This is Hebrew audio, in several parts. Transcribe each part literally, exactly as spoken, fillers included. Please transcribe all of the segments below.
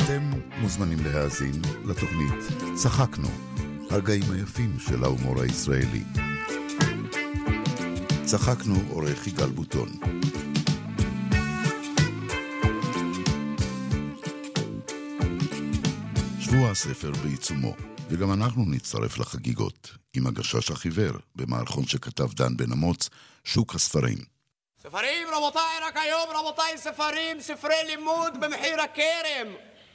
אתם מוזמנים להאזין לתוכנית צחקנו, הרגעים היפים של ההומור הישראלי. צחקנו עורך יגאל בוטון. שבוע הספר בעיצומו, וגם אנחנו נצטרף לחגיגות עם הגשש החיוור במערכון שכתב דן בן אמוץ, שוק הספרים. ספרים רבותיי, רק היום רבותיי, ספרים, ספרי לימוד במחיר הכרם.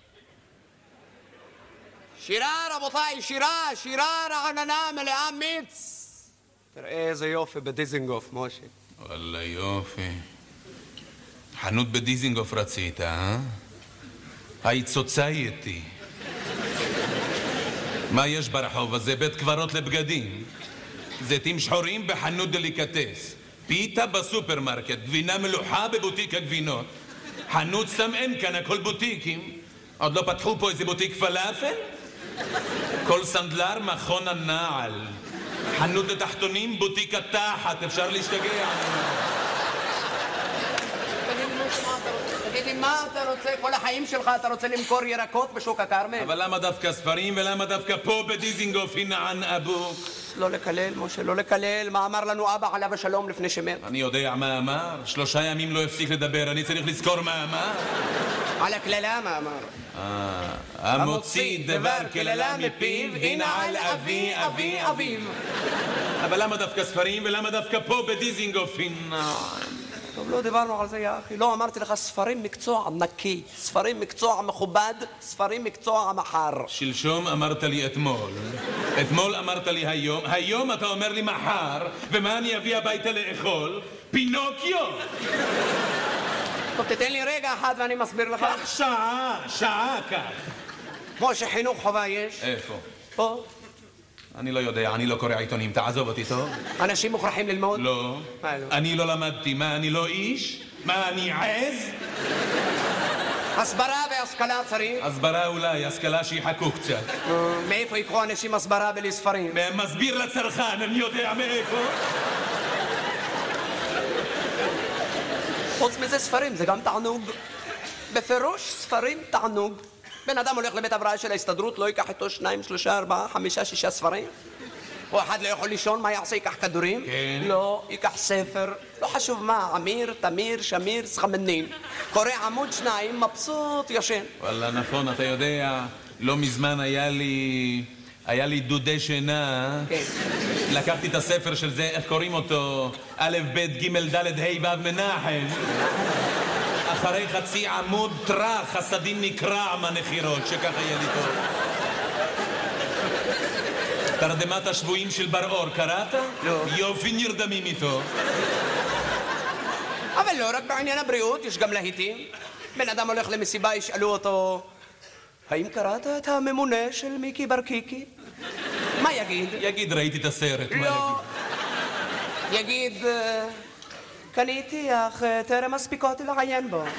שירה רבותיי, שירה, שירה רעננה מלאה מיץ. תראה איזה יופי בדיזינגוף, משה. וואלה יופי. חנות בדיזינגוף רצית, אה? היית סוצייטי. מה יש ברחוב הזה? בית קברות לבגדים. זיתים שחורים בחנות דליקטס. פיתה בסופרמרקט. גבינה מלוחה בבוטיק הגבינות. חנות סמאן כאן, הכל בוטיקים. עוד לא פתחו פה איזה בוטיק פלאפל? כל סנדלר מכון הנעל. חנות לתחתונים, בוטיק התחת. אפשר להשתגע. תגיד לי, מה אתה רוצה? כל החיים שלך אתה רוצה למכור ירקות בשוק הכרמל? אבל למה דווקא ספרים ולמה דווקא פה בדיזינגוף הינען אבו? לא לקלל, משה, לא לקלל. מה אמר לנו אבא עליו השלום לפני שמת? אני יודע מה אמר. שלושה ימים לא הפסיק לדבר. אני צריך לזכור מה אמר. על הכללה מה אמר? אה, המוציא דבר כללה מפיו, הנה על אבי אבי אביו. אבל למה דווקא ספרים ולמה דווקא פה בדיזינגוף הינען? טוב, לא דיברנו על זה, יא אחי. לא אמרתי לך, ספרים מקצוע נקי, ספרים מקצוע מכובד, ספרים מקצוע מחר. שלשום אמרת לי אתמול, אתמול אמרת לי היום, היום אתה אומר לי מחר, ומה אני אביא הביתה לאכול? פינוקיו! טוב, תתן לי רגע אחד ואני מסביר לך. כך שעה, שעה כך. כמו שחינוך חובה יש. איפה? פה. אני לא יודע, אני לא קורא עיתונים, תעזוב אותי טוב. אנשים מוכרחים ללמוד? לא. מה לא? אני לא למדתי, מה אני לא איש? מה אני עז? הסברה והשכלה צריך? הסברה אולי, השכלה שיחכו קצת. מאיפה יקחו אנשים הסברה בלי ספרים? מסביר לצרכן, אני יודע מאיפה. חוץ מזה ספרים, זה גם תענוג. בפירוש ספרים תענוג. בן אדם הולך לבית הבראה של ההסתדרות, לא ייקח איתו שניים, שלושה, ארבעה, חמישה, שישה ספרים? או אחד לא יכול לישון, מה יעשה? ייקח כדורים? כן. לא, ייקח ספר. לא חשוב מה, אמיר, תמיר, שמיר, סחמנין. קורא עמוד שניים, מבסוט, ישן. וואלה, נכון, אתה יודע, לא מזמן היה לי... היה לי דודי שינה. כן. לקחתי את הספר של זה, איך קוראים אותו? א', ב', ג', ד', ה', ו', מנחם. אחרי חצי עמוד טרח, חסדים נקרע מהנחירות, שככה יהיה לי טוב. תרדמת השבועים של בר אור, קראת? לא. יופי נרדמים איתו. אבל לא רק בעניין הבריאות, יש גם להיטים. בן אדם הולך למסיבה, ישאלו אותו, האם קראת את הממונה של מיקי ברקיקי? מה יגיד? יגיד, ראיתי את הסרט. לא. יגיד, קניתי, אך טרם מספיקותי לעיין בו.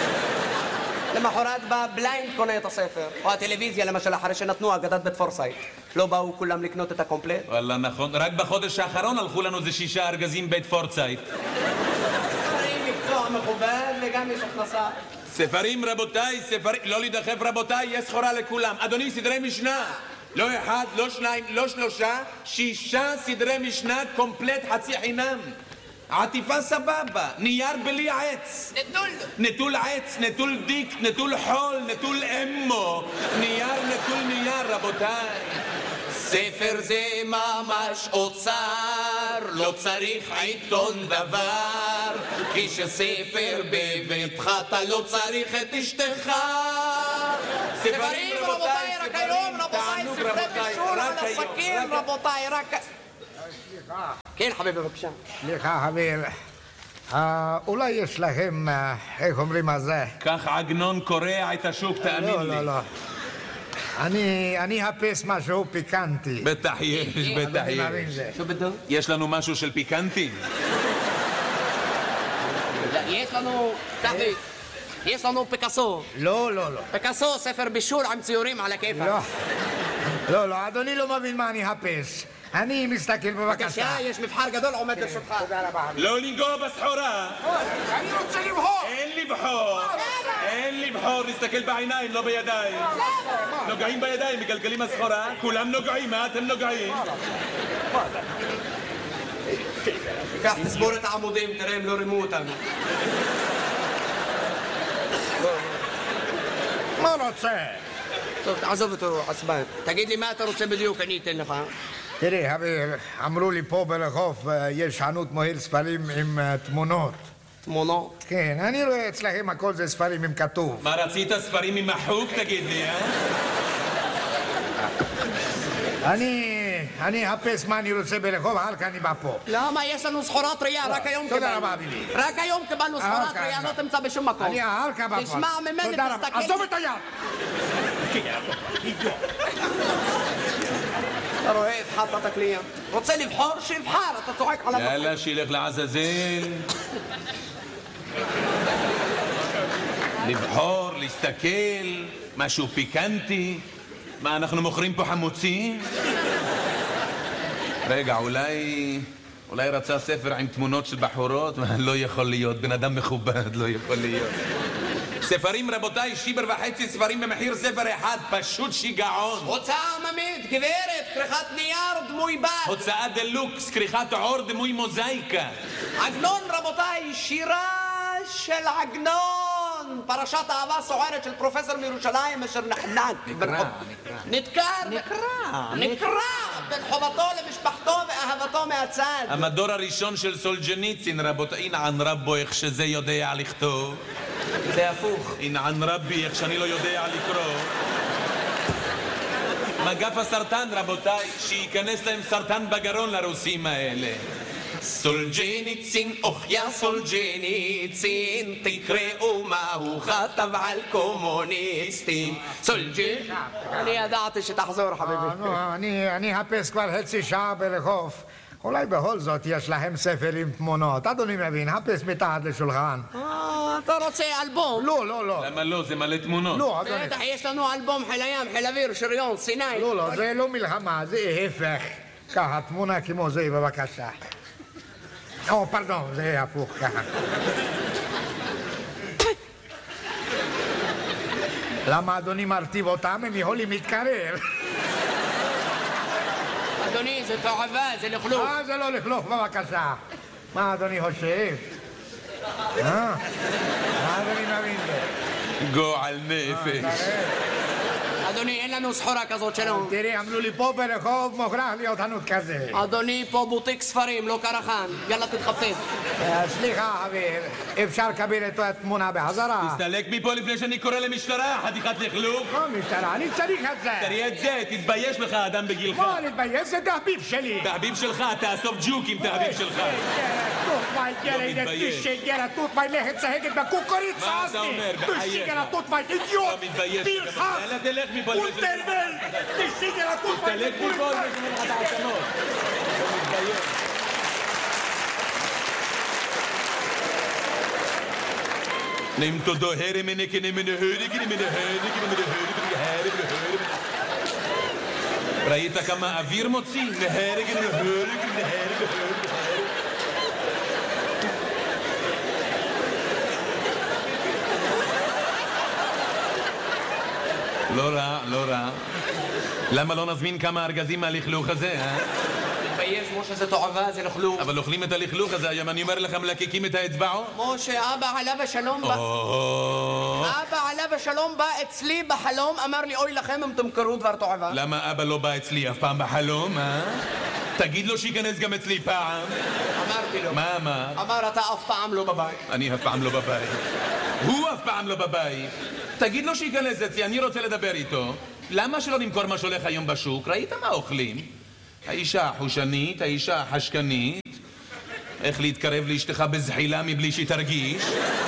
למחרת בא בליינד קונה את הספר. או הטלוויזיה למשל, אחרי שנתנו אגדת בית פורסייט. לא באו כולם לקנות את הקומפלט? וואלה, נכון. רק בחודש האחרון הלכו לנו זה שישה ארגזים בית פורסייט. ספרים מקצוע מכובד וגם יש הכנסה. ספרים רבותיי, ספרים... לא להידחף רבותיי, יש סחורה לכולם. אדוני, סדרי משנה. לא אחד, לא שניים, לא שלושה, שישה סדרי משנה קומפלט חצי חינם. עטיפה סבבה, נייר בלי עץ. נטול. נטול עץ, נטול דיק, נטול חול, נטול אמו. נייר, נטול נייר, רבותיי. ספר זה ממש אוצר, לא צריך עיתון דבר, כי שספר בביתך אתה לא צריך את אשתך. ספרים רבותיי, רק היום רבותיי, ספרי בישול על הסכין רבותיי, רק... סליחה. כן חביבי בבקשה. סליחה חביב, אולי יש להם, איך אומרים על זה? כך עגנון קורע את השוק, תאמין לי. לא, לא, לא. אני, אני אחפש משהו פיקנטי. בטח יש, בטח יש. יש לנו משהו של פיקנטי? יש לנו, תחבי, יש לנו פיקאסו. לא, לא, לא. פיקאסו, ספר בישול עם ציורים על הכיפה. לא, לא, לא, אדוני לא מבין מה אני אחפש. אני מסתכל בבקשה. בבקשה, יש מבחר גדול עומד לרשותך. תודה רבה. לא לנגוע בסחורה. אני רוצה לבחור. אין לבחור. אין לבחור, להסתכל בעיניים, לא בידיים. נוגעים בידיים, מגלגלים הסחורה. כולם נוגעים, מה אתם נוגעים? קח, תסבור את העמודים, תראה אם לא רימו אותנו. מה רוצה? טוב, תעזוב אותו, עצבן. תגיד לי מה אתה רוצה בדיוק, אני אתן לך. תראי, אמרו לי פה ברחוב יש חנות מוהל ספרים עם תמונות. תמונות? כן, אני רואה אצלכם הכל זה ספרים עם כתוב. מה רצית, ספרים עם מחוק, תגיד לי, אה? אני... אני אחפש מה אני רוצה ברחוב, הלכה אני בא פה. למה? יש לנו סחורת ראייה, רק היום קיבלנו. תודה רבה, בילי. רק היום קיבלנו סחורת ראייה, לא תמצא בשום מקום. אני הלכה בא פה. תשמע ממני, תסתכל. עזוב את היד! אתה רואה, הפחדת את הקליינט. רוצה לבחור? שיבחר, אתה צועק עליו. יאללה, שילך לעזאזל. לבחור, להסתכל, משהו פיקנטי. מה, אנחנו מוכרים פה חמוצים? רגע, אולי... אולי רצה ספר עם תמונות של בחורות? לא יכול להיות, בן אדם מכובד, לא יכול להיות. ספרים, רבותיי, שיבר וחצי ספרים במחיר ספר אחד, פשוט שיגעון. הוצאה עממית, גברת, כריכת נייר, דמוי בד. הוצאה דלוקס, כריכת עור, דמוי מוזאיקה. עגנון, רבותיי, שירה של עגנון. פרשת אהבה סוערת של פרופסור מירושלים אשר נחנק. נקרא, נדקר. נקרא. נקרא. בין חובתו למשפחתו ואהבתו מהצד. המדור הראשון של סולג'ניצין, רבותיי, אינען רבו איך שזה יודע לכתוב. זה הפוך. אינען רבי איך שאני לא יודע לקרוא. מגף הסרטן, רבותיי, שייכנס להם סרטן בגרון לרוסים האלה. סולג'ניצין, אוח יא סולג'ניצין, תקראו מה הוא כתב על קומוניסטים. סולג'ניצין. אני ידעתי שתחזור, חביבי. אני אחפש כבר חצי שעה ברחוב. אולי בכל זאת יש להם ספר עם תמונות. אדוני מבין, חפש מתחת לשולחן. אה, אתה רוצה אלבום? לא, לא, לא. למה לא? זה מלא תמונות. לא, אדוני. בטח, יש לנו אלבום חיל הים, חיל אוויר, שריון, סיני. לא, לא, זה לא מלחמה, זה ההפך. ככה, תמונה כמו זה, בבקשה. או, פרדון, זה הפוך ככה. למה אדוני מרטיב אותם? הם יכולים להתקרב. אדוני, זה תועבה, זה לכלוך. אה, זה לא לכלוך, בבקשה. מה אדוני חושב? אה? מה אדוני מבין זה? גועל נפש. אדוני, אין לנו סחורה כזאת שלנו. תראי, אמרו לי פה ברחוב מוכרח להיות חנות כזה. אדוני, פה בוטיק ספרים, לא קרחן. יאללה, תתחפש. סליחה, חבר, אפשר לקבל את התמונה בחזרה? תסתלק מפה לפני שאני קורא למשטרה, חתיכת לכלוך. לא משטרה, אני צריך את זה. תראי את זה, תתבייש לך, אדם בגילך. מה להתבייש? זה תחביב שלי. תחביב שלך, תאסוף ג'וקים, תחביב שלך. Tutmaj, gyere ide, tüsség, gyere, Tutmaj, lehet szeheget be kukorica מה aszni? אתה אומר? Tüsség, gyere, Tutmaj, idiot! אתה מתבייש. פרחח! יאללה, תלך מפה. אולטרבל! תשתיק על הטוטמאי! תלך מפה לפני לך את העצמות. אתה מתבייש. נעים תודו הרי מנה כנה מנה הרי כנה מנה הרי כנה מנה הרי כנה הרי ראית כמה אוויר מוציא? נהרי כנה הרי כנה הרי לא רע, לא רע. למה לא נזמין כמה ארגזים מהלכלוך הזה, אה? תתבייש, משה, זה תועבה, זה לכלוך. אבל אוכלים את הלכלוך הזה, היום אני אומר לכם, מלקקים את האצבעות. משה, אבא עליו השלום בא... אבא עליו השלום בא אצלי בחלום, אמר לי, אוי לכם אם תמכרו דבר תועבה. למה אבא לא בא אצלי אף פעם בחלום, אה? תגיד לו שייכנס גם אצלי פעם. אמרתי לו. מה אמר? אמר, אתה אף פעם לא בבית. אני אף פעם לא בבית. הוא אף פעם לא בבית. תגיד לו שייכנס אצלי, אני רוצה לדבר איתו. למה שלא נמכור מה שהולך היום בשוק? ראית מה אוכלים? האישה החושנית, האישה החשקנית. איך להתקרב לאשתך בזחילה מבלי שהיא תרגיש?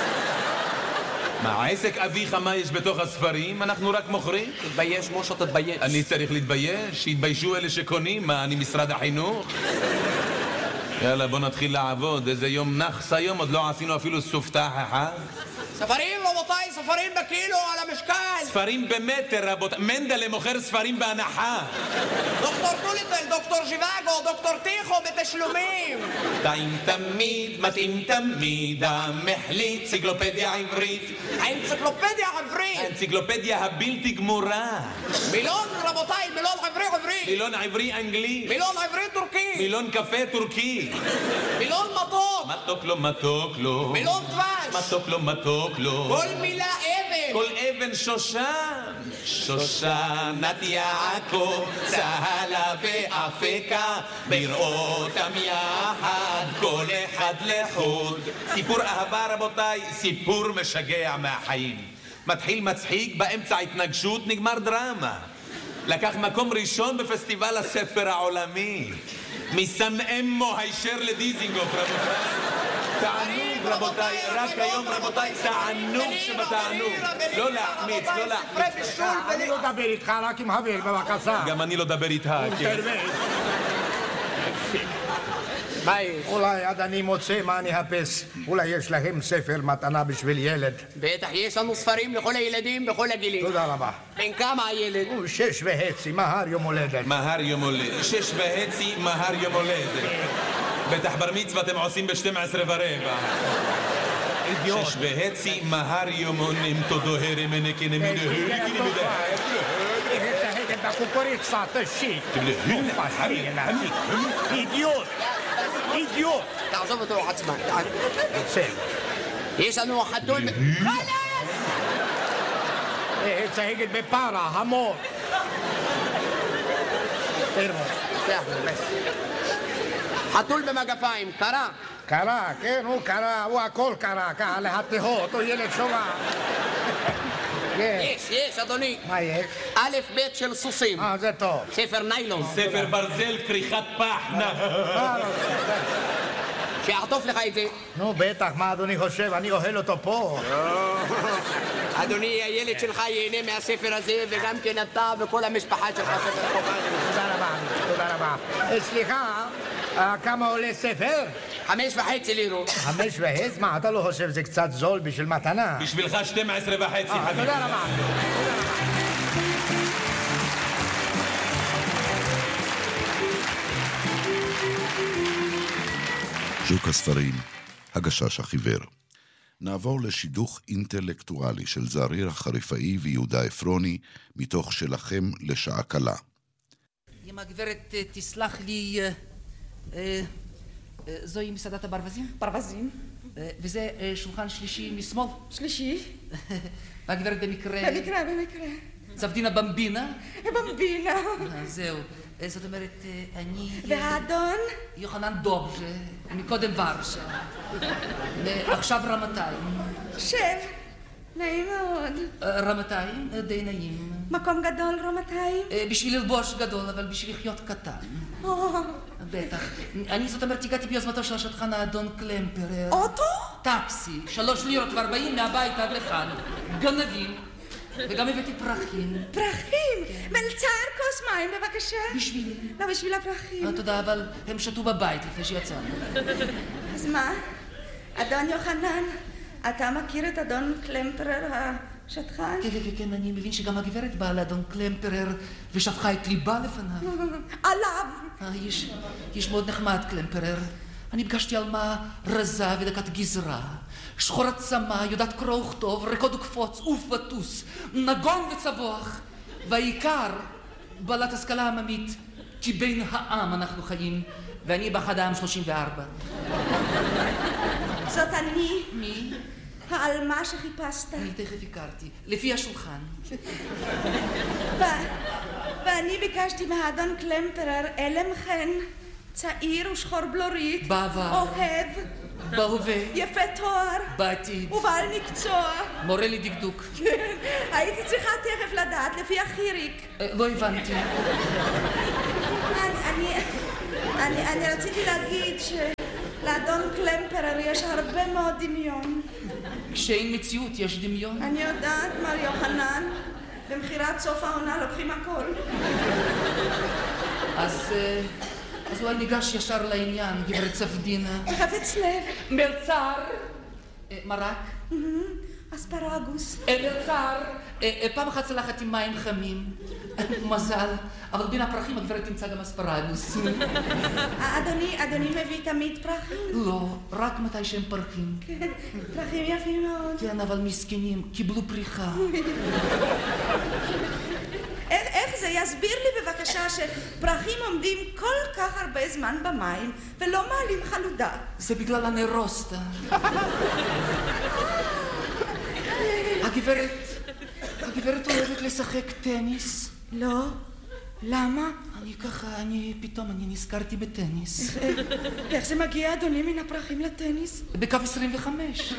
מה, עסק אביך מה יש בתוך הספרים? אנחנו רק מוכרים? תתבייש, משה, תתבייש. אני צריך להתבייש? שיתביישו אלה שקונים? מה, אני משרד החינוך? יאללה, בוא נתחיל לעבוד. איזה יום נחס היום, עוד לא עשינו אפילו סופתח אחד. ספרים, רבותיי, ספרים בקילו על המשקל. ספרים במטר, רבות. מנדלה מוכר ספרים בהנחה. דוקטור טוליטל, דוקטור ז'יוואגו, דוקטור טיחו בתשלומים. טעים תמיד, מתאים תמיד, המחליט, אנציקלופדיה עברית. האנציקלופדיה עברית. האנציקלופדיה הבלתי גמורה. מילון, רבותיי, מילון עברי עברי. מילון עברי אנגלי. מילון עברי טורקי. מילון קפה טורקי. מילון מתוק. מתוק לא מתוק לא. מילון דבש. מתוק לא מתוק לא. כל מילה אבן. כל אבן שושן. שושנת יעקב, צהלה ואפקה, בראותם יחד, כל אחד לחוד. סיפור אהבה רבותיי, סיפור משגע מהחיים. מתחיל מצחיק, באמצע התנגשות, נגמר דרמה. לקח מקום ראשון בפסטיבל הספר העולמי. מסנאמו הישר לדיזינגוף רבותיי. תענוג רבותיי, רק היום רבותיי, תענוג שבתענוג. לא להחמיץ, לא להחמיץ. אני לא דבר איתך, רק עם חבר, בבקשה. גם אני לא דבר איתך, כן. אולי עד אני מוצא מה אני אחפש. אולי יש להם ספר מתנה בשביל ילד. בטח, יש לנו ספרים לכל הילדים בכל הגילים. תודה רבה. בן כמה הילד? הוא שש וחצי, מהר יום הולדת. מהר יום הולדת. שש וחצי, מהר יום הולדת. בטח בר מצווה אתם עושים ב-שתים עשרה ורבע. אידיוט. שש וחצי, מהר יום הונים, תודו הרם הנקן המדהר. בקוקוריצה, תשיק. אידיוט. אידיוט. תעזוב אותו עצמן. בסדר. יש לנו חתול... צהגת בפרה, המון. חתול במגפיים, קרה. קרה, כן, הוא קרה, הוא הכל קרה, ככה להתהות, הוא ילד שובע. יש, יש, אדוני. מה יש? א' ב' של סוסים. אה, זה טוב. ספר ניילון. ספר ברזל, כריכת פחנה. שיעטוף לך את זה. נו, בטח, מה אדוני חושב? אני אוהל אותו פה. אדוני, הילד שלך ייהנה מהספר הזה, וגם כן אתה וכל המשפחה שלך ספר חובה. תודה רבה, תודה רבה. סליחה, כמה עולה ספר? חמש וחצי לירות. חמש וחצי? מה, אתה לא חושב שזה קצת זול בשביל מתנה? בשבילך שתים עשרה וחצי, חביבי. תודה רבה. שוק הספרים, הגשש החיוור. נעבור לשידוך אינטלקטואלי של זריר החריפאי ויהודה אפרוני, מתוך שלכם לשעה קלה. אם הגברת תסלח לי, זוהי מסעדת הברווזים? ברווזים. וזה שולחן שלישי משמאל? שלישי. והגברת במקרה... במקרה, במקרה. צבדינה במבינה? במבינה. זהו. זאת אומרת, אני... והאדון? יוחנן דובז'ה, מקודם ורשה. עכשיו רמתיים. שב. נעים מאוד. רמתיים? די נעים. מקום גדול רמתיים? בשביל ללבוש גדול, אבל בשביל לחיות קטן. בטח. אני זאת אומרת, הגעתי ביוזמתו של השטחן האדון קלמפרר. אוטו? טקסי. שלוש לירות וארבעים מהבית עד לכאן. גנבים. וגם הבאתי פרחים. פרחים? מלצר כוס מים בבקשה. בשבילי. לא בשביל הפרחים. תודה, אבל הם שתו בבית לפני שיצאנו. אז מה? אדון יוחנן, אתה מכיר את אדון קלמפרר השטחן? כן, כן, כן, אני מבין שגם הגברת באה לאדון קלמפרר ושפכה את ליבה לפניו. עליו! יש, יש מאוד נחמד קלמפרר. אני פגשתי אלמה רזה ודקת גזרה. שחורת צמא, יודעת קרוא וכתוב, רקוד וקפוץ, עוף וטוס, נגון וצבוח. והעיקר, בעלת השכלה עממית, כי בין העם אנחנו חיים, ואני באחד העם שלושים וארבע. זאת אני. מי? העלמה שחיפשת. אני תכף הכרתי, לפי השולחן. ו... ואני ביקשתי מהאדון קלמפרר אלם חן, צעיר ושחור בלורית, בעבר. אוהב, בהווה. יפה תואר. בעתיד. ובעל מקצוע. מורה לדקדוק. כן, הייתי צריכה תכף לדעת לפי החיריק. לא הבנתי. אני, אני, אני, אני רציתי להגיד שלאדון קלמפרר יש הרבה מאוד דמיון. כשאין מציאות יש דמיון. אני יודעת, מר יוחנן, במחירת סוף העונה לוקחים הכל. אז... אז אולי ניגש ישר לעניין, גברת צפדינה. חפץ לב. מלצר. מרק? אספרגוס. מלצר, פעם אחת צלחת עם מים חמים. מזל, אבל בין הפרחים הגברת תמצא גם אספרגוס. אדוני, אדוני מביא תמיד פרחים? לא, רק מתי שהם פרחים. כן, פרחים יפים מאוד. כן, אבל מסכנים, קיבלו פריחה. איך זה? יסביר לי בבקשה שפרחים עומדים כל כך הרבה זמן במים ולא מעלים חלודה. זה בגלל הנרוסטה. הגברת, הגברת אוהבת לשחק טניס. לא, למה? אני ככה, אני פתאום, אני נזכרתי בטניס. איך זה מגיע, אדוני, מן הפרחים לטניס? בקו עשרים וחמש.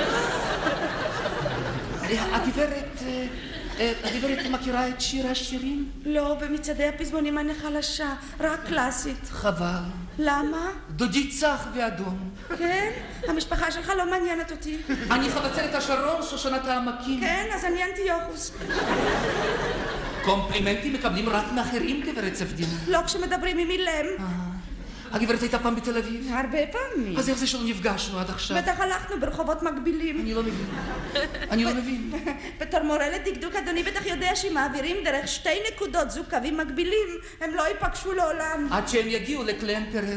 הגברת, הגברת מכירה את שיר השירים? לא, במצעדי הפזמונים אני חלשה, רק קלאסית. חבל. למה? דודי צח ואדום. כן? המשפחה שלך לא מעניינת אותי. אני חבצלת השרון, שושנת העמקים. כן, אז אני אנטיוכוס. קומפלימנטים מקבלים רק מאחרים, גברת צפדינה. לא כשמדברים עם אילם. הגברת הייתה פעם בתל אביב? הרבה פעמים. אז איך זה שלא נפגשנו עד עכשיו? בטח הלכנו ברחובות מקבילים. אני לא מבין. אני לא מבין. בתור מורה לדקדוק, אדוני בטח יודע שמעבירים דרך שתי נקודות זוג קווים מקבילים, הם לא ייפגשו לעולם. עד שהם יגיעו לקלמפרר.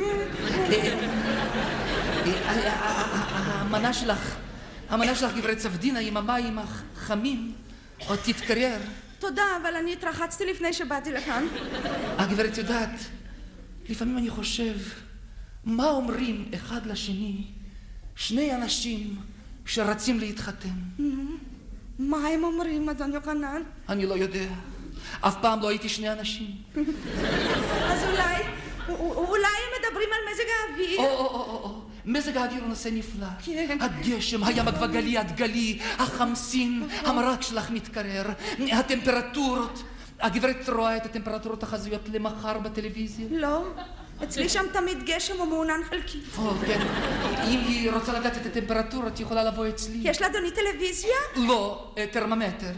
המנה שלך, המנה שלך, גברת צפדינה, עם המים החמים, עוד תתקרר. תודה, אבל אני התרחצתי לפני שבאתי לכאן. הגברת יודעת, לפעמים אני חושב, מה אומרים אחד לשני שני אנשים שרצים להתחתן? מה הם אומרים, אדון יוחנן? אני לא יודע. אף פעם לא הייתי שני אנשים. אז אולי, אולי הם מדברים על מזג האוויר? או, או, או, או. מזג האוויר הוא נושא נפלא. כן. הגשם, הים הגבגלי, הדגלי, החמסין, המרק שלך מתקרר, הטמפרטורות. הגברת רואה את הטמפרטורות החזויות למחר בטלוויזיה? לא. אצלי שם תמיד גשם או מעונן חלקי. או, כן. אם היא רוצה לדעת את הטמפרטורות, היא יכולה לבוא אצלי. יש לאדוני טלוויזיה? לא, טרמומטר.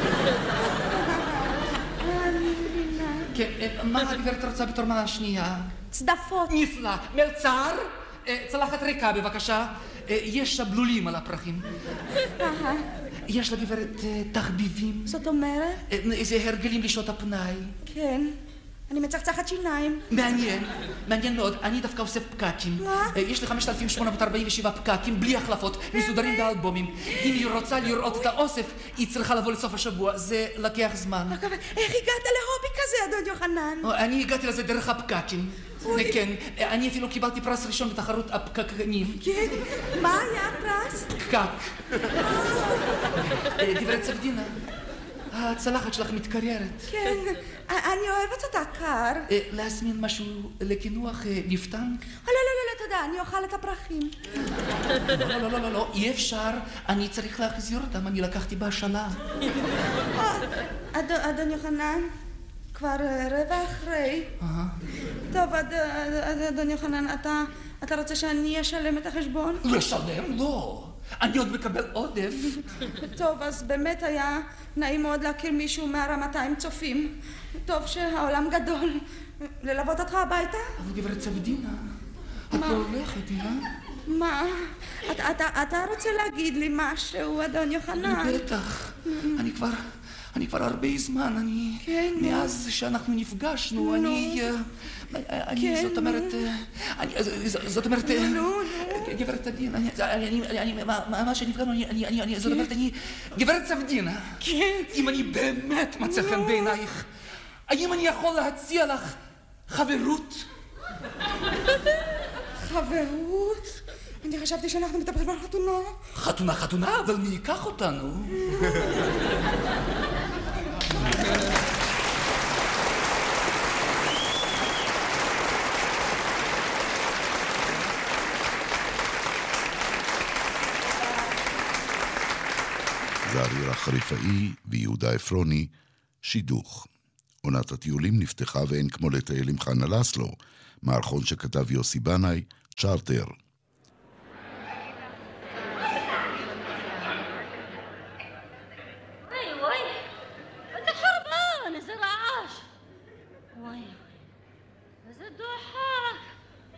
אני מבינה. כן, מה הגברת רוצה בתור מנה השנייה? צדפות. נפלא. מלצר, צלחת ריקה בבקשה. יש שבלולים על הפרחים. יש לגברת תחביבים. זאת אומרת? איזה הרגלים לשעות הפנאי. כן. אני מצחצחת שיניים. מעניין, מעניין מאוד. אני דווקא אוסף פקקים. מה? יש לי חמשת אלפים שמונה מאות ארבעים ושבע פקקים, בלי החלפות, מסודרים באלבומים. אם היא רוצה לראות את האוסף, היא צריכה לבוא לסוף השבוע. זה לקח זמן. איך הגעת להובי כזה, אדון יוחנן? אני הגעתי לזה דרך הפקקים. כן, אני אפילו קיבלתי פרס ראשון בתחרות הפקקנים. כן? מה היה הפרס? פקק. גברת צפדינה, הצלחת שלך מתקררת. כן, אני אוהבת אותה קר. להזמין משהו לקינוח נפתן? לא, לא, לא, תודה, אני אוכל את הפרחים. לא, לא, לא, לא, לא, אי אפשר, אני צריך להחזיר אותם, אני לקחתי בהשאלה. אדון יוחנן, כבר רבע אחרי. טוב, אדון יוחנן, אתה רוצה שאני אשלם את החשבון? לשלם? לא. אני עוד מקבל עודף. טוב, אז באמת היה נעים מאוד להכיר מישהו מהרמתיים צופים. טוב שהעולם גדול. ללוות אותך הביתה? אבל גברת צפדינה, את לא הולכת, אה? מה? אתה רוצה להגיד לי משהו, אדון יוחנן? בטח. אני כבר... אני כבר הרבה זמן, אני... כן. מאז שאנחנו נפגשנו, אני... אני, זאת אומרת... זאת אומרת... גברת צפדינה, אני... מה שנפגענו, אני... זאת אומרת, אני... גברת צפדינה. כן. אם אני באמת מצא חן בעינייך, האם אני יכול להציע לך חברות? חברות? אני חשבתי שאנחנו מדברים על חתונה. חתונה, חתונה, אבל מי ייקח אותנו? זעריר החריפאי ויהודה עפרוני, שידוך. עונת הטיולים נפתחה ואין כמו לטייל עם חנה לסלו, מערכון שכתב יוסי בנאי, צ'ארטר.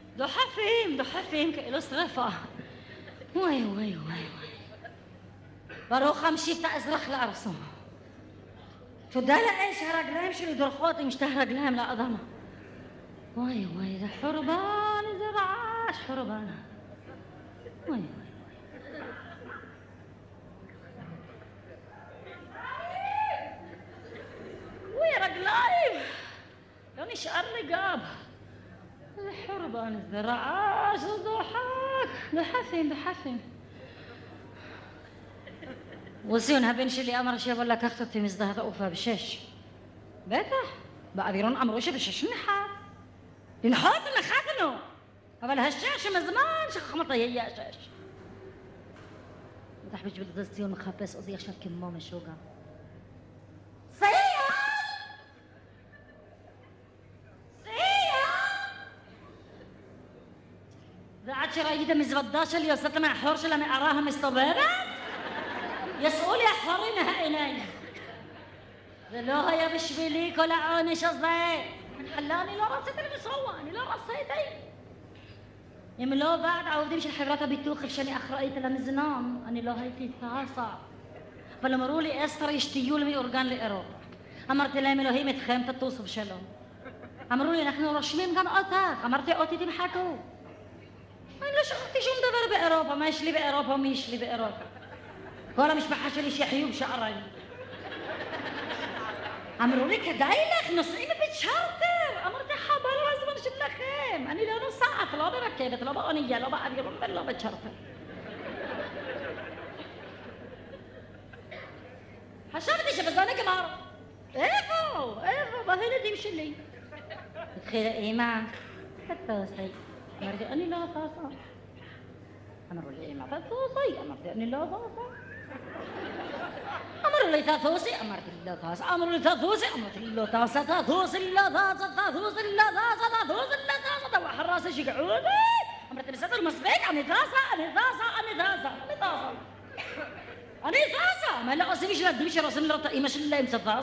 דוחפים, דוחפים, כאילו שרפה. וואי, וואי, וואי, וואי. ברוך המשיב את האזרח לארצו. תודה לאל שהרגליים שלי דורכות עם שתי הרגליים לאדמה. וואי וואי, זה חורבן, זה רעש, חורבן. וואי וואי. וואי, רגליים! לא נשאר לי גב. זה חורבן, זה רעש, זה דוחק. דוחפים, דוחפים. וסיון, הבן שלי אמר שיבוא לקחת אותי משדה התעופה בשש. בטח, באווירון אמרו שבשש נחת. לנחות ונחתנו. אבל השש מזמן שכחנו תהיה השש. בטח בשביל זה ציון מחפש אותי עכשיו כמו משוגע. ציון! ועד שראיתי את המזוודה שלי יוצאת מהחור של המערה המסתובבת, יסעו לי החורים מהעיניים. זה לא היה בשבילי כל העונש הזה. חלה, אני לא רציתי לנסוע, אני לא רציתי. אם לא ועד העובדים של חברת הביטוח שאני אחראית על המזנון, אני לא הייתי טסה. אבל אמרו לי, אסתר, יש טיול מאורגן לאירופה. אמרתי להם, אלוהים אתכם, תטוסו בשלום. אמרו לי, אנחנו רושמים גם אותך. אמרתי, אותי תמחקו. אני לא שכחתי שום דבר באירופה, מה יש לי באירופה ומי יש לי באירופה. כל המשפחה שלי שיחיו בשעריים. אמרו לי, כדאי לך, נוסעים בצ'רטר. אמרתי, חבל על הזמן שלכם. אני לא נוסעת, לא ברכבת, לא באונייה, לא באווירון ולא בצ'רטר. חשבתי שבזה נגמר. איפה? איפה? בילדים שלי. התחילה אמא, תטוסי. אמרתי, אני לא טסה. אמרו לי, אמא, תטוסי. אמרתי, אני לא טסה. אמרו לי, תטוסי. אמרתי, לא טסה. אמרו לי, תטוסי. אמרתי, לא טסה, תטוסי, לא טסה, תטוסי, לא טסה, תטוסי, לא טסה. דווח רاسי שיגעוני. אמרתי, בסדר, מספיק, אני טסה, אני טסה, אני טסה, אני טסה. אני טסה. מה לא עושים בשביל הילדים שרוצים לראות את האמא שלהם טסה?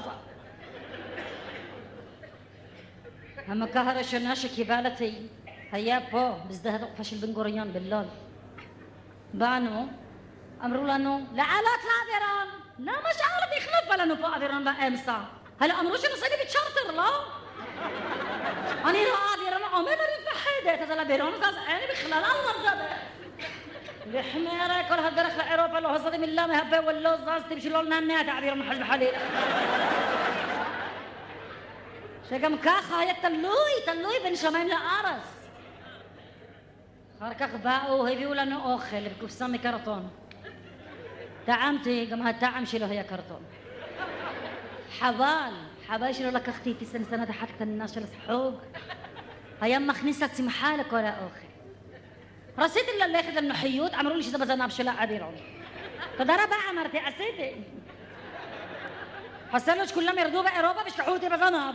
המכה הראשונה שקיבלתי היה פה, בשדה התעופה של בן גוריון, בלוד. באנו, אמרו לנו, לעלות לאווירון. למה שער תחלפה לנו פה אווירון באמצע? הלא אמרו שנוסעים בצ'רטר, לא? אני רואה אווירון עומד, אני מפחדת, אז על אווירון הזה אין בכלל, על מה מדבר? לחמרה, כל הדרך לאירופה לא הוצאתי מילה מהפה ולא זזתי בשביל לא לנענע את האווירון חס וחלילה. שגם ככה היה תלוי, תלוי בין שמיים לארץ. אחר כך באו, הביאו לנו אוכל בקופסה מקרטון. טעמתי, גם הטעם שלו היה קרטון. חבל, חבל שלא לקחתי איתי סנסנת אחת קטנה של הסחוג. היה מכניס הצמחה לכל האוכל. רציתי ללכת לנוחיות, אמרו לי שזה בזנב של האווירון. תודה רבה, אמרתי, עשיתי. חסר לו שכולם ירדו באירופה ושכחו אותי בזנב.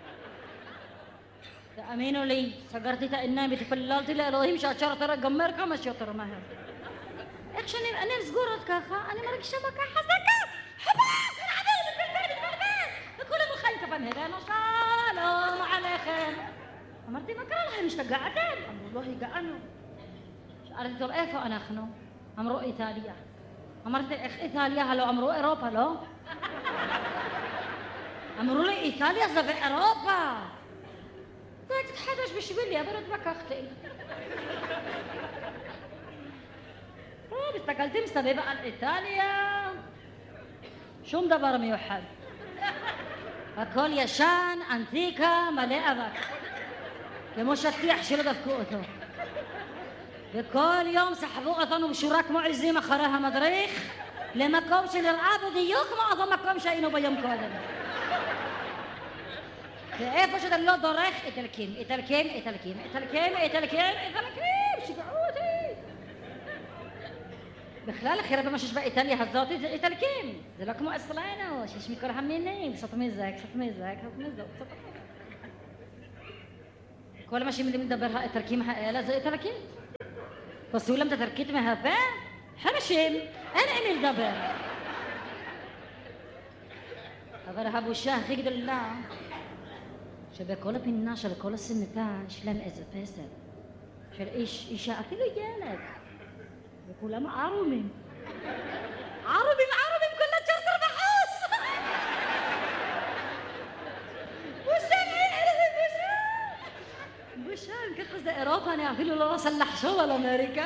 תאמינו לי, סגרתי את העיניים ותפללתי לאלוהים שהצ'רטר ייגמר כמה שיותר מהר. איך שאני, אני סגורת ככה, אני מרגישה מכה חזקה. חבק, נעבור, מתבלבל, מתבלבל. וכולם חיים כפן הבאנו שלום עליכם. אמרתי, מה קרה לכם, השתגעתם? אמרו, לא הגענו. שאלתי אותו, איפה אנחנו? אמרו, איטליה. אמרתי, איך איטליה? הלא אמרו, אירופה, לא? אמרו לי, איטליה זה באירופה. זה תתחדש בשבילי, אבל התווכחתי. טוב, הסתכלתי מסביב על איטליה, שום דבר מיוחד. הכל ישן, אנטיקה, מלא אבק. כמו שטיח שלא דפקו אותו. וכל יום סחבו אותנו בשורה כמו עזים אחרי המדריך, למקום שנראה בדיוק כמו אותו מקום שהיינו ביום קודם. ואיפה שאתה לא דורך, איטלקים, איטלקים, איטלקים, איטלקים, איטלקים, איטלקים, שיגעו אותי. בכלל, הכי הרבה מה שיש באיטליה הזאת זה איטלקים. זה לא כמו אצלנו, שיש מכל המינים, קצת מזה, קצת מזה, קצת מזה, קצת מזה. כל מה שהם מדבר האיטלקים האלה זה איטלקים. תעשו להם את התרקית מהפה? חרשים, אין עם מי לדבר. אבל הבושה הכי גדולה, שבכל הפינה של כל הסמטה יש להם איזה פסל של איש, אישה, אפילו ילד, וכולם ערומים. ערומים, ערומים. باوروبا انا אפילו לא רוצה לחשוב על אמריקה.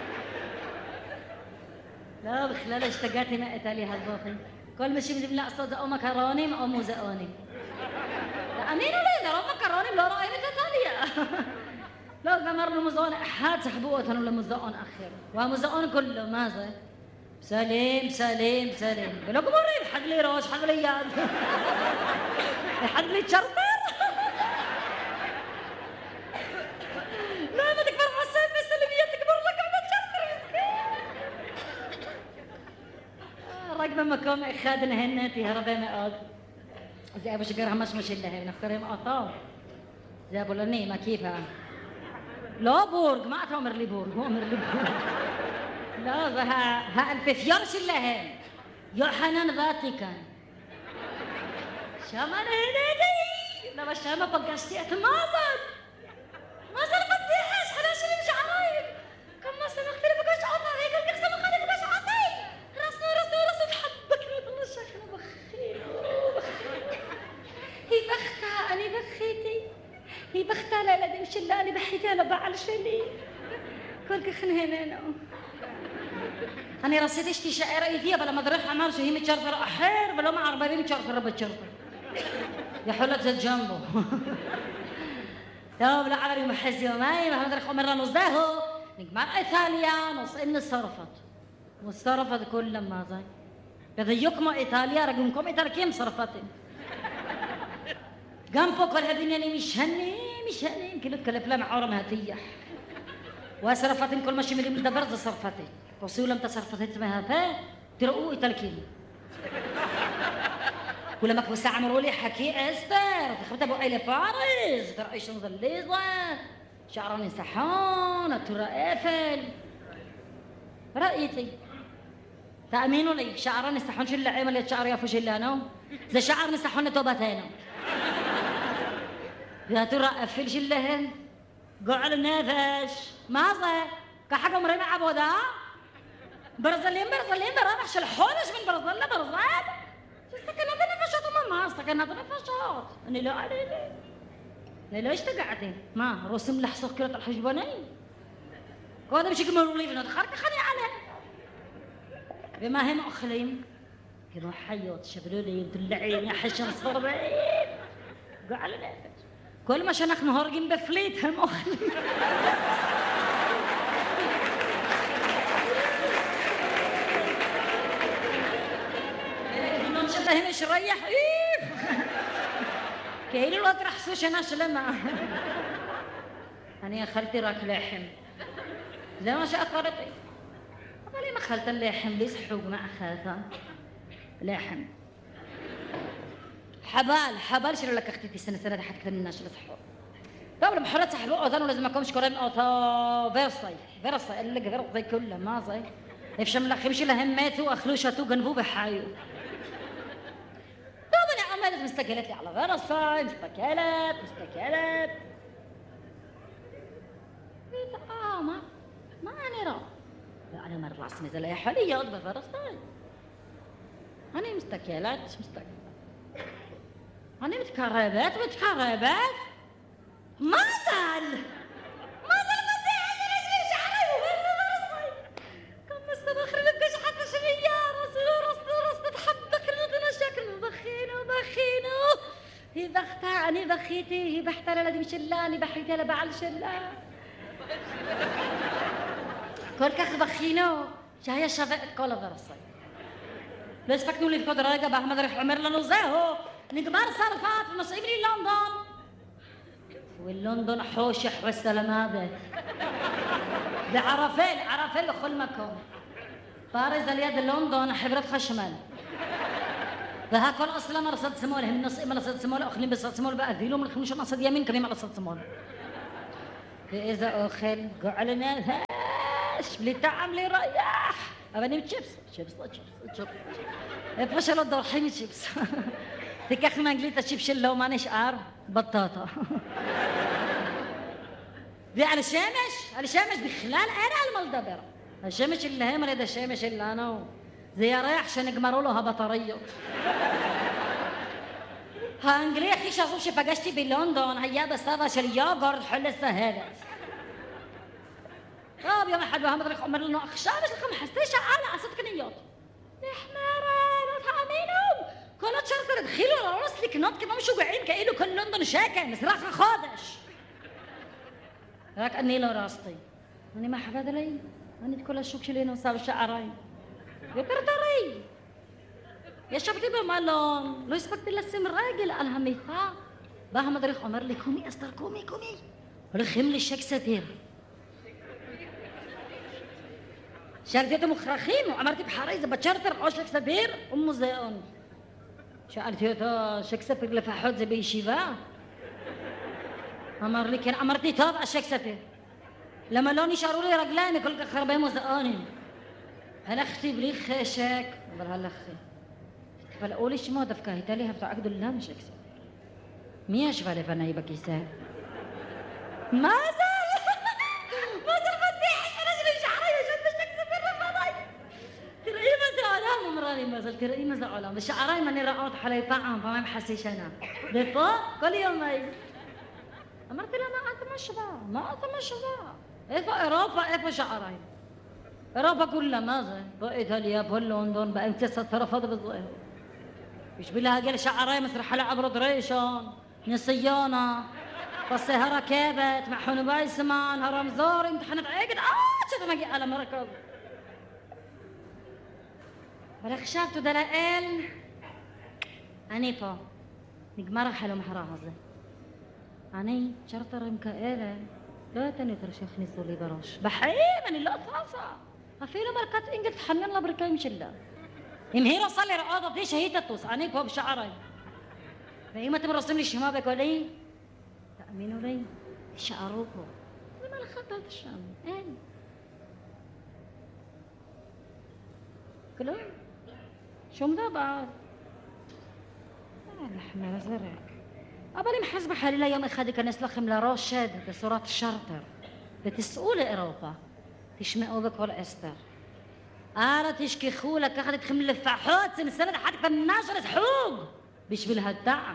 לא, בכלל השתגעתי מאיטליה הזאת. כל מה שמדברים לעשות זה או מקרונים או מוזיאונים. תאמינו לי, לרוב מקרונים לא רואים את איטליה. לא, גמרנו מוזיאון אחד, סחבו אותנו למוזיאון אחר. והמוזיאון כולו, מה זה? סלים, סלים, סלים. ולא גמורים, חד לי ראש, חד לי יד. חד לי צ'רטר. לא, אם אתה כבר חוסד מסלמיה, תגמור לך את הצ'רטר, מסכים. רק במקום אחד נהניתי הרבה מאוד. זה אבו שגר המשמש שלהם, נפקרים אותו. זה הבולני, מה כיפה? לא בורג, מה אתה אומר לי בורג? הוא אומר לי בורג. לא, זה האלפיפיור שלהם. יוחנן ותיקן. שמה נהניתי. למה שמה פגשתי את מאזן. מאזן פתיחה, שכנה שלי בשעריים. כמה שמחתי לפגש אותה, והיא כל כך שמחה לפגש אותי. רסנו, רסנו, רסנו, תחבקנו את כל השכנה, בכינו, בכינו. היא בכתה, אני בכיתי. היא בכתה לילדים שלה, אני בכיתי על הבעל שלי. כל כך נהנינו. אני רציתי שתישאר איתי, אבל המדריך אמר שהיא מצ'רטר אחר, ולא מערבבים צ'רטר בצ'רטר. יכול להיות זה ג'מבו. טוב, לא עבר יום חז יומיים, המדריך אומר לנו זהו, נגמר איטליה, נוסעים לצרפת. וצרפת כולם מה זה? בדיוק כמו איטליה, רק במקום איטלקים צרפתים. גם פה כל הבניינים משנים, משנים, כאילו תקלף להם עורה מהטיח. והצרפתים כל מה שמילים לדבר זה צרפתית. תוציאו להם את הצרפתית מהפה, תראו איטלקים. ولما كنت عملوا لي حكي استر دخلت ابو الى باريس ترى ايش نضليزه شعراني سحون ترى قافل رايتي تامينوا لي شعراني سحون شو اللي عملت شعر يا فشلانو زي شعرني سحون توبتين يا ترى قفل شلهن قعد نافش ما زي كحاجه مريمه عبوده برزلين برزلين برامح شلحونش من برزله برزاد استكنت نفشات ماما استكنت نفشات أنا لا علي لي ليش تقعدين ما رسم لحصق كرة الحجباني وهذا مش يقمروا لي بنا دخلت خلي عليه بما هم أخلين كانوا حيوت شبلوا لي يدلعين يا حشر صربين قال لي كل ما شنخ نهارجين بفليت هم أخلين هنا ايش ريح ايه كاين لا ترحسوش انا شلمه انا اخلتي راك لحم لا ما شاء قرتي قبل ما اخلت اللحم ليس حوق ما اخذها لحم حبال حبال شنو لك اختي سنه سنه حتى الناس اللي صحوا قبل ما حرت صحوا اذن لازم اكونش كورين اوتو فيرساي فيرساي اللي غير زي كله ما زي يفشم لك يمشي لهم ماتوا اخلوشتو جنبو بحايو عملت مستكلت لي على غرصة مستكلت مستكلت قلت اه ما ما أنا را لا أنا مرة راسي نزل يا حليات بغرصة أنا مستكلت مستكلت أنا متكربت متكربت ما زال ما زال ما زال رجلي شعري وغرصة كم مستبخر لبكش حتى شمية راسي وراسي وراسي تحبك لنا شكل بخينه بخينه هي بختها أنا بخيتي هي بحتها للدي مشلاني بحيتها لبعل شلان كل كخ بخينه جاية شفقت كل غرصي بس فكنوا لي الكود راجع بأحمد رح عمر لنا زاهو نجمار صرفات ونصيب لي لندن واللندن حوشح والسلامات بعرفين عرفين لكل مكان باريس اليد لندن حبرت خشمال فهاكل اصلا رصد سمول هم نص اما رصد سمول اخلين بس سمول بقى ذيلو من خمسة نصد يمين كريم على رصد سمول فاذا اخل قعلنا هاش بلي طعم لي رياح ابني تشيبس تشيبس تشيبس فشل الدور حمي تشيبس تكخ ما قلت تشيبس لو ما نشعر بطاطا دي على الشمس على الشمس بخلال انا المالدبره الشمس اللي هي مريض الشمس اللي انا زي رايح عشان يجمروا لها بطاريه هانجلي اخي شافوش فقشتي بلندن هيا بس هذا شل ياغورت حل السهاله טוב, יום אחד והמדריך אומר לנו, עכשיו יש לכם חצי שעה לעשות קניות. נחמרה, לא תאמינו. כל הצ'רטר התחילו לרוס לקנות כמו משוגעים, כאילו כל לונדון שקל, מסרח החודש. רק אני לא רסתי. אני מחבד עלי, אני את כל השוק שלי נוסע בשעריים. יותר טרי. ישבתי במלון, לא הספקתי לשים רגל על המיטה. בא המדריך אומר לי, קומי אסתר, קומי, קומי. הולכים לשייקספיר. שאלתי אותו מוכרחים, אמרתי בחרי, זה בצ'רטר או שייקספיר או מוזיאון. שאלתי אותו, שייקספיר לפחות זה בישיבה? אמר לי, כן, אמרתי, טוב, השייקספיר. למה לא נשארו לי רגליים מכל כך הרבה מוזיאונים? הלכתי בלי חשק, אבל הלכתי. תפלאו לשמוע, דווקא הייתה לי הפתעה גדולה משייקספיר. מי ישבה לפניי בכיסא? מה זה? מה זה פתיח? אני שלי שערי יושבת בשייקספיר לפניי. תראי מה זה עולם, אמרה לי מזל, תראי מה זה עולם. בשעריים אני רואה אותך עלי פעם, פעמיים חצי שנה. ופה, כל יומיים. אמרתי לה, מה אתה משווה? מה אתה משווה? איפה אירופה, איפה שעריים? אירופה כולה, מה זה? פה איטליה, פה לונדון, באמצע סטרפות בזוהר. בשביל להגיע לשעריים צריך לעבור דריישון, נסיונה, פסי הרכבת, מחון וייסמן, הרמזור, אמתחנת עגד, עד שאתה מגיע למרכז. אבל עכשיו, תודה לאל, אני פה. נגמר החלום הרע הזה. אני, צ'רטרים כאלה, לא אתן יותר שיכניסו לי בראש. בחיים אני לא תעשה. אפילו מלכת אינגל תחנן לברכיים שלה. אם היא רוצה לראות אותי שהיא תטוס, אני פה בשעריים. ואם אתם רוצים לשמוע בקולי, תאמינו לי, תשארו פה. זה מלכת עד שם, אין. כלום. שום דבר. אה, נחמר, זה רק. אבל אם חס וחלילה יום אחד ייכנס לכם לראש שד בצורת שרטר ותסעו לאירופה, תשמעו בכל אסתר. אל תשכחו לקחת אתכם לפחות סנסרת אחת קטנה של חוג בשביל הטעם.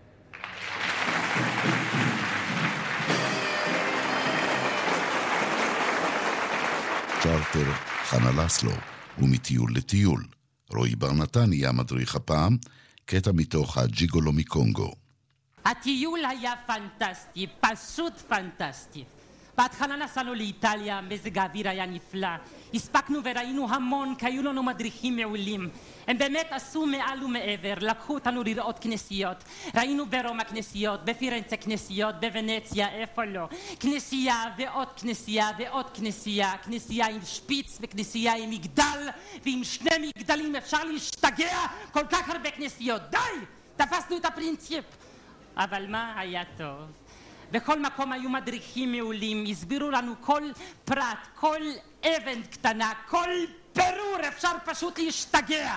צ'רטר חנה לסלו, ומטיול לטיול. רועי בר נתן יהיה המדריך הפעם, קטע מתוך הג'יגולו מקונגו. הטיול היה פנטסטי, פשוט פנטסטי. בהתחלה נסענו לאיטליה, מזג האוויר היה נפלא. הספקנו וראינו המון, כי היו לנו מדריכים מעולים. הם באמת עשו מעל ומעבר, לקחו אותנו לראות כנסיות. ראינו ברומא כנסיות, בפירנצה כנסיות, בוונציה, איפה לא. כנסייה ועוד כנסייה ועוד כנסייה. כנסייה עם שפיץ וכנסייה עם מגדל, ועם שני מגדלים אפשר להשתגע כל כך הרבה כנסיות. די! תפסנו את הפרינציפ. אבל מה היה טוב? בכל מקום היו מדריכים מעולים, הסבירו לנו כל פרט, כל אבן קטנה, כל פירור, אפשר פשוט להשתגע.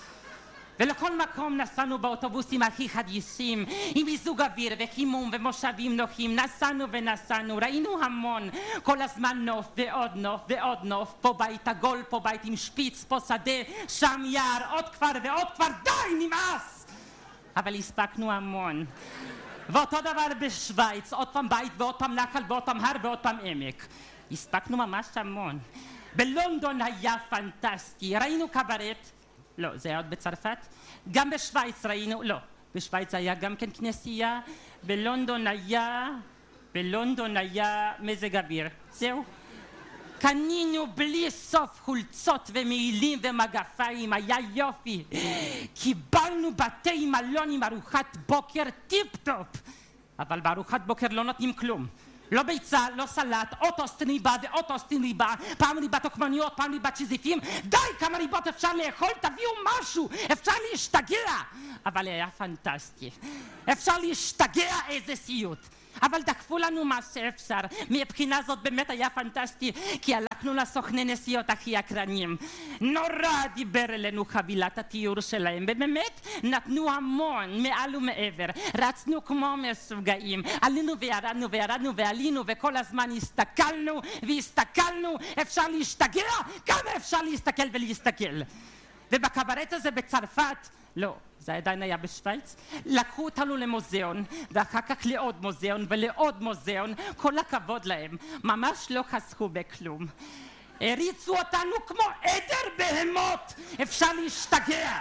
ולכל מקום נסענו באוטובוסים הכי חדישים, עם מיזוג אוויר וחימום ומושבים נוחים, נסענו ונסענו, ראינו המון, כל הזמן נוף ועוד נוף ועוד נוף, פה בית עגול, פה בית עם שפיץ, פה שדה, שם יער, עוד כפר ועוד כפר, די, נמאס! אבל הספקנו המון. ואותו דבר בשוויץ, עוד פעם בית ועוד פעם נחל ועוד פעם הר ועוד פעם עמק. הספקנו ממש המון. בלונדון היה פנטסטי, ראינו קברט, לא, זה היה עוד בצרפת, גם בשוויץ ראינו, לא, בשוויץ היה גם כן כנסייה, בלונדון היה, בלונדון היה מזג אוויר, זהו. קנינו בלי סוף חולצות ומעילים ומגפיים, היה יופי. קיבלנו בתי מלון עם ארוחת בוקר טיפ-טופ. אבל בארוחת בוקר לא נותנים כלום. לא ביצה, לא סלט, עוד טוסטן ריבה ועוד טוסטן ריבה, פעם ריבת עוקמניות, פעם ריבת שזיפים. די, כמה ריבות אפשר לאכול, תביאו משהו, אפשר להשתגע. אבל היה פנטסטי. אפשר להשתגע, איזה סיוט. אבל דחפו לנו מה שאפשר. מבחינה זאת באמת היה פנטסטי, כי הלכנו לסוכני נסיעות הכי אקרנים. נורא דיבר אלינו חבילת התיאור שלהם, ובאמת נתנו המון, מעל ומעבר. רצנו כמו מסוגעים, עלינו וירדנו וירדנו ועלינו, וכל הזמן הסתכלנו והסתכלנו. אפשר להשתגע? כמה אפשר להסתכל ולהסתכל? ובקברט הזה בצרפת, לא, זה עדיין היה בשוויץ, לקחו אותנו למוזיאון, ואחר כך לעוד מוזיאון ולעוד מוזיאון, כל הכבוד להם, ממש לא חסכו בכלום. הריצו אותנו כמו עדר בהמות, אפשר להשתגע.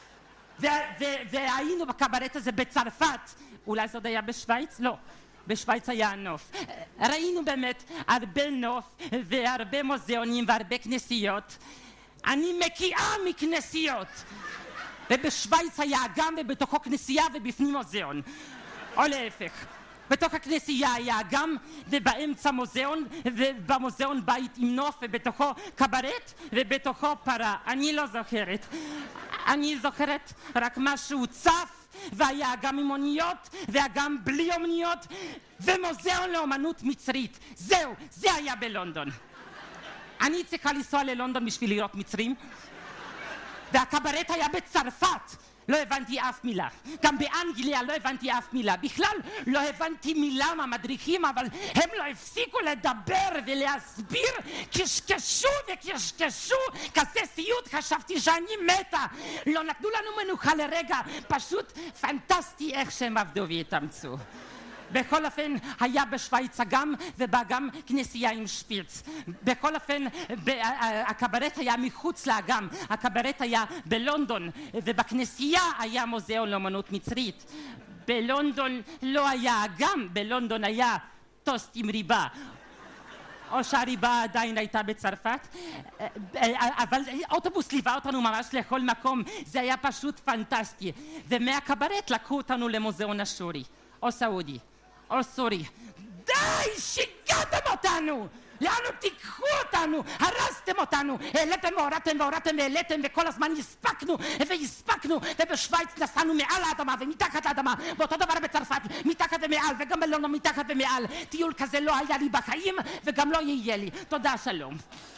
והיינו בקברט הזה בצרפת, אולי זה עוד היה בשוויץ? לא. בשוויץ היה הנוף. ראינו באמת הרבה נוף והרבה מוזיאונים והרבה כנסיות. אני מקיאה מכנסיות. ובשוויץ היה אגם ובתוכו כנסייה ובפנים מוזיאון. או להפך. בתוך הכנסייה היה אגם ובאמצע מוזיאון ובמוזיאון בית עם נוף ובתוכו קברט ובתוכו פרה. אני לא זוכרת. אני זוכרת רק משהו צף והיה גם עם אוניות וגם בלי אומניות ומוזיאון לאומנות מצרית. זהו, זה היה בלונדון. אני צריכה לנסוע ללונדון בשביל לראות מצרים והקברט היה בצרפת. לא הבנתי אף מילה. גם באנגליה לא הבנתי אף מילה. בכלל לא הבנתי מילה מהמדריכים, אבל הם לא הפסיקו לדבר ולהסביר. קשקשו וקשקשו. כזה סיוט, חשבתי שאני מתה. לא נתנו לנו מנוחה לרגע. פשוט פנטסטי איך שהם עבדו והתאמצו. בכל אופן היה בשוויץ אגם ובאגם כנסייה עם שפיץ. בכל אופן הקברט היה מחוץ לאגם, הקברט היה בלונדון ובכנסייה היה מוזיאון לאמנות מצרית. בלונדון לא היה אגם, בלונדון היה טוסט עם ריבה. או שהריבה עדיין הייתה בצרפת, אבל אוטובוס ליווה אותנו ממש לכל מקום, זה היה פשוט פנטסטי. ומהקברט לקחו אותנו למוזיאון אשורי או סעודי או סורי. די, שיגעתם אותנו! לאן תיקחו אותנו? הרסתם אותנו! העליתם והורדתם והורדתם והעליתם וכל הזמן הספקנו והספקנו ובשוויץ נסענו מעל האדמה ומתחת לאדמה ואותו דבר בצרפת, מתחת ומעל וגם בלונדון מתחת ומעל. טיול כזה לא היה לי בחיים וגם לא יהיה לי. תודה, שלום.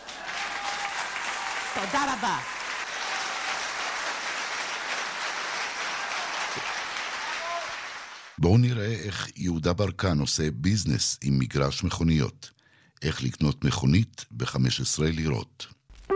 תודה רבה. בואו נראה איך יהודה ברקן עושה ביזנס עם מגרש מכוניות. איך לקנות מכונית ב-חמש עשרה לירות.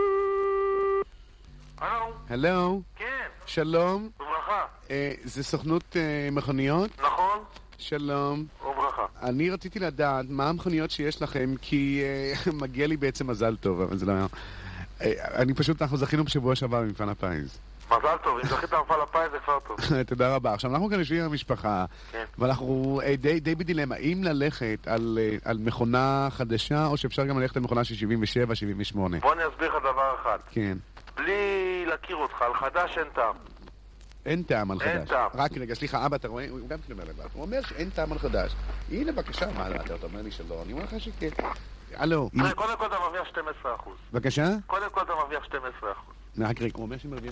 הלו. הלו. כן. שלום. וברכה. אה, זה סוכנות אה, מכוניות? נכון. שלום. וברכה. אני רציתי לדעת מה המכוניות שיש לכם, כי אה, מגיע לי בעצם מזל טוב, אבל זה לא היה. אה, אני פשוט, אנחנו זכינו בשבוע שעבר במפעל הפיס. מזל טוב, אם זכית במפעל הפיס זה כבר טוב. תודה רבה. עכשיו, אנחנו כאן יושבים עם המשפחה, כן. ואנחנו אה, די, די בדילמה, אם ללכת על, אה, על מכונה חדשה, או שאפשר גם ללכת על מכונה של שבעים ושבע שבעים ושמונה. בוא אני אסביר לך דבר אחד. כן. בלי להכיר אותך, על חדש אין טעם. אין טעם על חדש. אין טעם. רק רגע, סליחה, אבא, אתה רואה? הוא גם אומר לבד. הוא אומר שאין טעם על חדש. הנה, בבקשה, מה, אתה אומר לי שלא, אני אומר לך שכן. הלו. קודם כל אתה מרוויח שנים עשר אחוז. בבקשה? קודם כל אתה מרוויח שנים עשר אחוז. רק רגע, הוא אומר שמרוויח...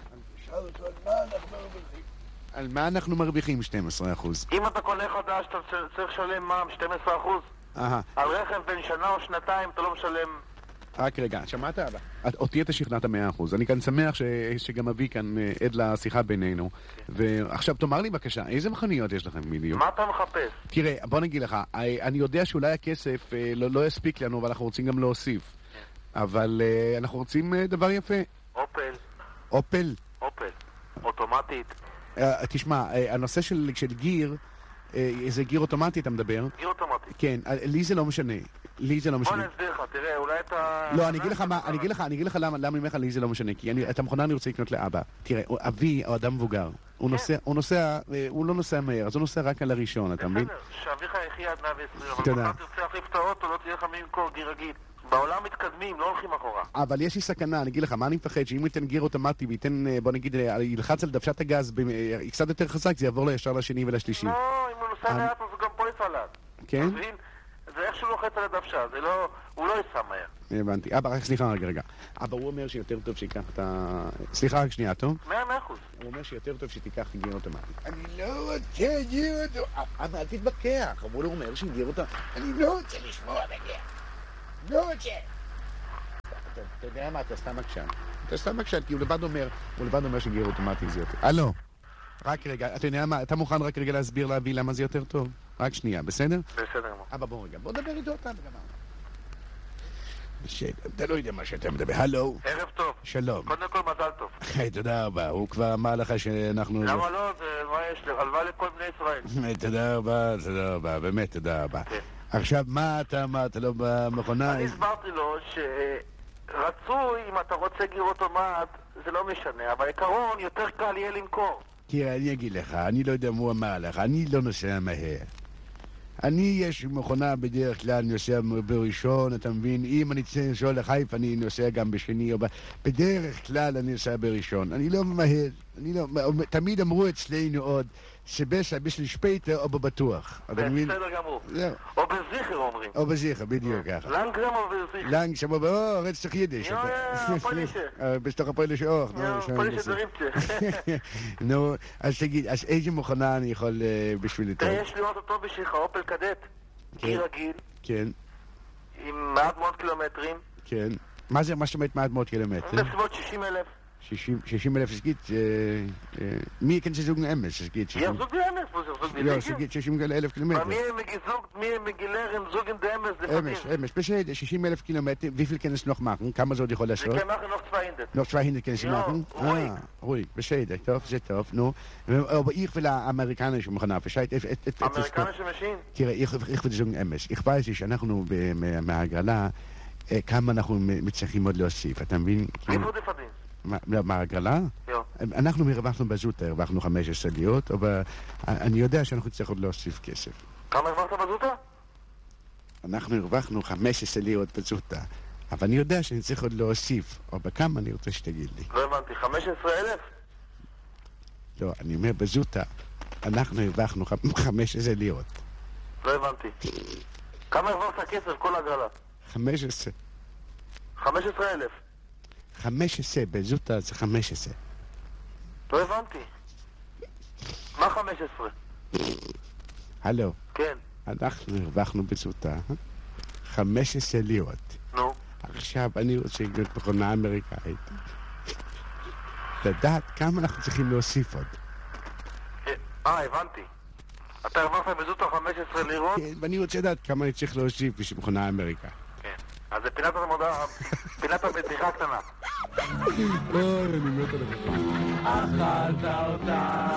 על מה אנחנו מרוויחים שנים עשר אחוז? אם אתה קונה חדש אתה צריך לשלם מע"מ שנים עשר אחוז. על רכב בין שנה או שנתיים אתה לא משלם... רק רגע, שמעת אבא? אותי אתה שכנעת מאה אחוז. אני כאן שמח שגם אבי כאן עד לשיחה בינינו. ועכשיו תאמר לי בבקשה, איזה מכוניות יש לכם בדיוק? מה אתה מחפש? תראה, בוא נגיד לך, אני יודע שאולי הכסף לא יספיק לנו, אבל אנחנו רוצים גם להוסיף. אבל אנחנו רוצים דבר יפה. אופל. אופל? אופל. אוטומטית. תשמע, הנושא של גיר, איזה גיר אוטומטי אתה מדבר? גיר אוטומטי. כן, לי זה לא משנה. לי זה לא משנה. בוא נסביר לך, תראה, אולי אתה... לא, אני אגיד לך מה, אני אגיד לך, אני אגיד לך למה, למה ממך לי זה לא משנה, כי אני, את המכונה אני רוצה לקנות לאבא. תראה, אבי, הוא אדם מבוגר. הוא נוסע, הוא נוסע, הוא לא נוסע מהר, אז הוא נוסע רק על הראשון, אתה מבין? בסדר, שאביך יחיה עד מאה ועשרים, אבל מחר תרצה להחליף את האוטו, לא תהיה לך מי למכור גיר רגיל. בעולם מתקדמים, לא הולכים אחורה. אבל יש לי סכנה, אני אגיד לך, מה אני מפחד? שאם ייתן גיר אוטומטי וייתן, בוא נגיד, ילחץ על דוושת הגז קצת יותר חזק, זה יעבור לו ישר לשני ולשלישי. לא, אם הוא נוסע לאט, אז הוא גם פועץ עליו. כן? זה איך שהוא לוחץ על הדוושה, זה לא, הוא לא ייסע מהר. הבנתי. אבא, רק סליחה רגע, רגע. אבא, הוא אומר שיותר טוב שיקח את ה... סליחה רק שנייה, טוב? מאה, מאה אחוז. הוא אומר שיותר טוב שתיקח גיר אוטומטי. אני לא רוצה גיר אוטומטי. אבא, אל תתבקח. אבל הוא אומר שגיר אוטומטי. אני לא רוצה לשמוע בגיר. לא רוצה. אתה יודע מה, אתה סתם מקשן. אתה סתם מקשן, כי הוא לבד אומר, הוא לבד אומר שגיר אוטומטי זה יותר. הלו. רק רגע, אתה יודע מה, אתה מוכן רק רגע להסביר להביא למה זה יותר טוב? רק שנייה, בסדר? בסדר. אבא, בוא רגע, בוא דבר איתו אותנו. אתה לא יודע מה שאתה מדבר. הלו. ערב טוב. שלום. קודם כל מזל טוב. תודה רבה. הוא כבר אמר לך שאנחנו... למה לא? מה יש לי? הלוואה לכל בני ישראל. תודה רבה, תודה רבה. באמת תודה רבה. עכשיו, מה אתה אמרת לו במכונה? אני הסברתי לו שרצוי, אם אתה רוצה גיר אוטומט, זה לא משנה, אבל עיקרון יותר קל יהיה למכור. תראה, אני אגיד לך, אני לא יודע מה הוא אמר לך, אני לא נוסע מהר. אני, יש מכונה בדרך כלל, אני נוסע בראשון, אתה מבין? אם אני צריך לנסוע לחיפה, אני נוסע גם בשני, או ב... בדרך כלל אני נוסע בראשון. אני לא ממהר, אני לא... תמיד אמרו אצלנו עוד, שבסע בשביל שפייטר או בבטוח. בסדר גמור. או בזיכר אומרים. או בזיכר, בדיוק ככה. לנג גם או בזיכר? לנג שם, או רצח יידיש. יא, יא, פולישה. בשתוך הפולישה אוך. יא, פולישה דרימצ'ה. נו, אז תגיד, אז איזה מכונה אני יכול בשביל לטוב? יש לי אוטו בשבילך, אופל קדט. גיר רגיל. כן. עם מעט מאוד קילומטרים. כן. מה זה, מה זאת אומרת מעט מאוד קילומטרים? בסביבות שישים אלף. שישים אלף, es geht, mir kannst du sagen, Emmes, es geht... Ja, sag dir Emmes, muss ich sagen, ja, es geht שישים אלף קילומטר. bei mir mir Megilleren sagen die Emmes, die Emmes, Emmes, בסדר, שישים אלף קילומטר, wie viel kannst du noch machen? כמה זאת יכול לעשות? Ich kann machen noch zweihundert. noch zweihundert kannst du machen? ruhig. ruhig, בסדר, טוב, זה טוב, נו. aber ich will האמריקאnische מכונה, versteht? אמריקנישע משין? תראה, ich will sagen, Emmes, ich weiß שאנחנו מההגרלה, כמה אנחנו מצליחים עוד להוסיף, אתה מבין? איפה דפדין? מה, הגרלה? אנחנו הרווחנו בזוטה, הרווחנו חמש עשרה להיות, אבל אני יודע שאנחנו צריכים עוד להוסיף כסף. כמה הרווחת בזוטה? אנחנו הרווחנו חמש עשרה להיות בזוטה, אבל אני יודע שאני צריך עוד להוסיף, או בכמה אני רוצה שתגיד לי. לא הבנתי, חמש עשרה אלף? לא, אני אומר בזוטה, אנחנו הרווחנו חמש עשרה להיות. לא הבנתי. כמה הרווחת כסף כל הגרלה? חמש עשרה. חמש עשרה אלף? חמש עשרה, בזוטה זה חמש עשרה. לא הבנתי. מה חמש עשרה? הלו. כן. אנחנו הרווחנו בזוטה, חמש עשרה להיות. נו. עכשיו אני רוצה להיות מכונה אמריקאית. לדעת כמה אנחנו צריכים להוסיף עוד. אה, הבנתי. אתה הרווחת בזוטה חמש עשרה לירות? כן, ואני רוצה לדעת כמה אני צריך להוסיף בשביל מכונה אמריקאית. כן. אז זה פינת המודעה, פינת הבדיחה הקטנה. אוי, אני מת על זה. אכלת אותה.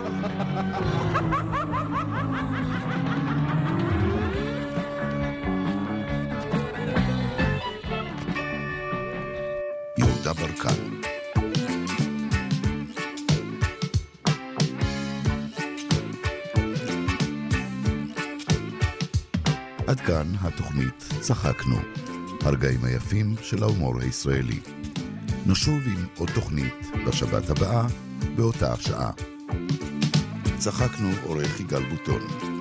יהודה ברקן. עד כאן התוכנית צחקנו. הרגעים היפים של ההומור הישראלי. נשוב עם עוד תוכנית בשבת הבאה באותה השעה. צחקנו עורך יגאל בוטון.